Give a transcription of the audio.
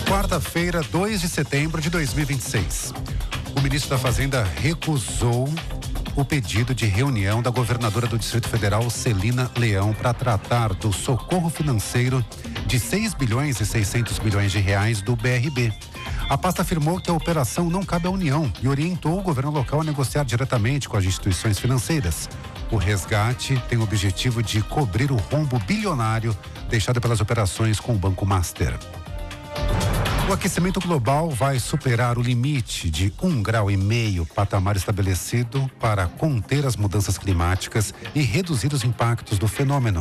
Quarta-feira, 2 de setembro de 2026. O ministro da Fazenda recusou o pedido de reunião da governadora do Distrito Federal, Celina Leão, para tratar do socorro financeiro de 6 bilhões e 600 milhões de reais do BRB. A pasta afirmou que a operação não cabe à União e orientou o governo local a negociar diretamente com as instituições financeiras. O resgate tem o objetivo de cobrir o rombo bilionário deixado pelas operações com o Banco Master. O aquecimento global vai superar o limite de 1,5 graus, patamar estabelecido para conter as mudanças climáticas e reduzir os impactos do fenômeno.